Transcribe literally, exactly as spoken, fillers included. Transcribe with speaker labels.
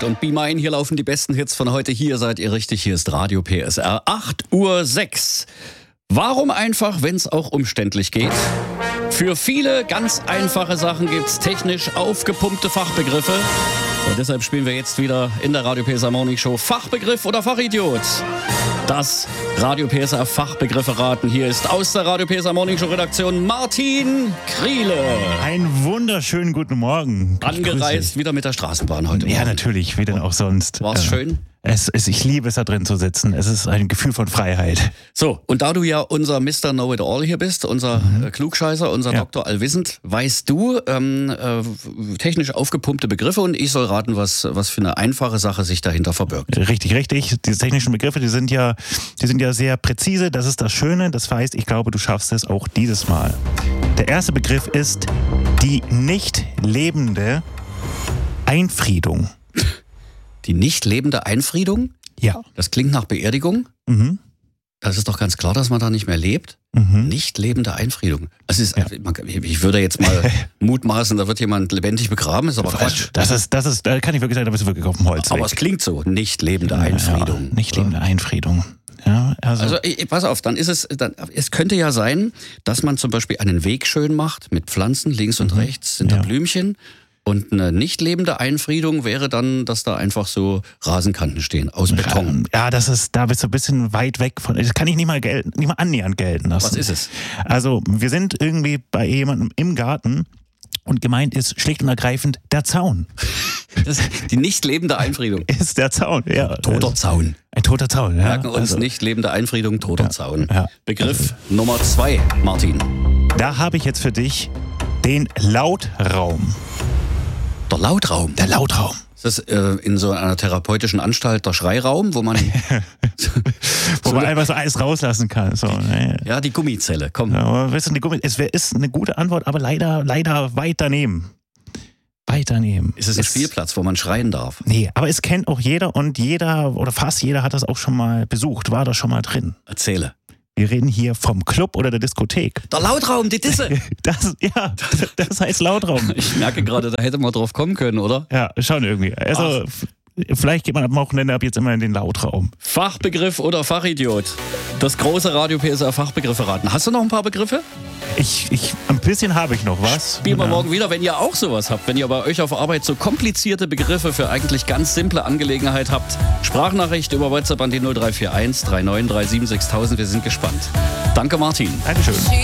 Speaker 1: acht und Be Mine, hier laufen die besten Hits von heute. Hier seid ihr richtig, hier ist Radio P S R. acht Uhr sechs. Warum einfach, wenn es auch umständlich geht? Für viele ganz einfache Sachen gibt's technisch aufgepumpte Fachbegriffe. Und deshalb spielen wir jetzt wieder in der Radio P S R Morning Show Fachbegriff oder Fachidiot. Das Radio P S R Fachbegriffe raten. Hier ist aus der Radio P S R Morning Show Redaktion Martin Kriele.
Speaker 2: Einen wunderschönen guten Morgen.
Speaker 1: Angereist wieder mit der Straßenbahn heute Morgen.
Speaker 2: Ja, natürlich, wie denn auch sonst.
Speaker 1: War's
Speaker 2: äh,
Speaker 1: schön?
Speaker 2: Es, es, ich liebe es, da drin zu sitzen. Es ist ein Gefühl von Freiheit.
Speaker 1: So, und da du ja unser Mister Know-it-all hier bist, unser mhm. äh, Klugscheißer, unser
Speaker 2: ja.
Speaker 1: Doktor Allwissend, weißt du ähm, äh, technisch aufgepumpte Begriffe und ich soll raten, was, was für eine einfache Sache sich dahinter verbirgt.
Speaker 2: Richtig, richtig. Diese technischen Begriffe, die sind ja, die sind ja sehr präzise. Das ist das Schöne. Das heißt, ich glaube, du schaffst es auch dieses Mal. Der erste Begriff ist die nicht lebende Einfriedung.
Speaker 1: Die nicht lebende Einfriedung?
Speaker 2: Ja.
Speaker 1: Das klingt nach Beerdigung.
Speaker 2: Mhm.
Speaker 1: Das ist doch ganz klar, dass man da nicht mehr lebt.
Speaker 2: Mhm.
Speaker 1: Nicht lebende Einfriedung. Also ist, ja. Ich würde jetzt mal mutmaßen, da wird jemand lebendig begraben, ist aber Quatsch.
Speaker 2: Das ist, das ist, da kann ich wirklich sagen, da bist du wirklich auf dem Holz.
Speaker 1: Aber es klingt so, nicht lebende Einfriedung.
Speaker 2: Ja, nicht lebende Einfriedung. Ja, also,
Speaker 1: also ich, pass auf, dann ist es, dann, es könnte ja sein, dass man zum Beispiel einen Weg schön macht mit Pflanzen, links und mhm. rechts sind da
Speaker 2: ja.
Speaker 1: Blümchen. Und eine nicht lebende Einfriedung wäre dann, dass da einfach so Rasenkanten stehen, aus Beton.
Speaker 2: Ja, das ist, da bist du ein bisschen weit weg von, das kann ich nicht mal gelten, nicht mal annähernd gelten lassen.
Speaker 1: Was ist es?
Speaker 2: Also, wir sind irgendwie bei jemandem im Garten und gemeint ist schlicht und ergreifend der Zaun.
Speaker 1: Das, die nicht lebende Einfriedung.
Speaker 2: Ist der Zaun, ja.
Speaker 1: Toter Zaun.
Speaker 2: Ein toter Zaun, ja.
Speaker 1: Merken uns
Speaker 2: also,
Speaker 1: nicht lebende Einfriedung, toter
Speaker 2: ja,
Speaker 1: Begriff
Speaker 2: ja.
Speaker 1: Begriff Nummer zwei, Martin.
Speaker 2: Da habe ich jetzt für dich den Lautraum.
Speaker 1: Der Lautraum?
Speaker 2: Der Lautraum.
Speaker 1: Ist das äh, in so einer therapeutischen Anstalt der Schreiraum, wo man...
Speaker 2: wo so man einfach so alles rauslassen kann. So, ne?
Speaker 1: Ja, die Gummizelle, komm.
Speaker 2: Ja, aber weißt du, die Gummi, es wär, ist eine gute Antwort, aber leider, leider weit daneben. Weit daneben.
Speaker 1: Ist es ein es, Spielplatz, wo man schreien darf?
Speaker 2: Nee, aber es kennt auch jeder und jeder oder fast jeder hat das auch schon mal besucht, war da schon mal drin.
Speaker 1: Erzähle.
Speaker 2: Wir reden hier vom Club oder der Diskothek.
Speaker 1: Der Lautraum, die Disse.
Speaker 2: Das, ja, das heißt Lautraum.
Speaker 1: Ich merke gerade, da hätte man drauf kommen können, oder?
Speaker 2: Ja, schon irgendwie. Also, Ach. Vielleicht geht man am Wochenende ab jetzt immer in den Lautraum.
Speaker 1: Fachbegriff oder Fachidiot? Das große Radio P S R Fachbegriffe raten. Hast du noch ein paar Begriffe?
Speaker 2: Ich, ich, ein bisschen habe ich noch was.
Speaker 1: Spielen wir
Speaker 2: ja.
Speaker 1: morgen wieder, wenn ihr auch sowas habt. Wenn ihr bei euch auf Arbeit so komplizierte Begriffe für eigentlich ganz simple Angelegenheit habt. Sprachnachricht über WhatsApp an die null drei vier eins drei neun drei sieben sechstausend. Wir sind gespannt. Danke, Martin.
Speaker 2: Dankeschön.